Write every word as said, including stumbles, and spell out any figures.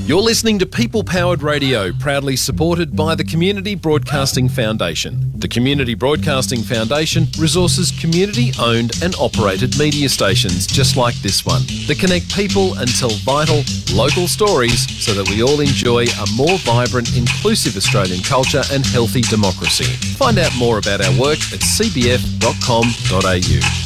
You're listening to People Powered Radio, proudly supported by the Community Broadcasting Foundation. The Community Broadcasting Foundation resources community-owned and operated media stations just like this one that connect people and tell vital, local stories so that we all enjoy a more vibrant, inclusive Australian culture and healthy democracy. Find out more about our work at c b f dot com dot a u.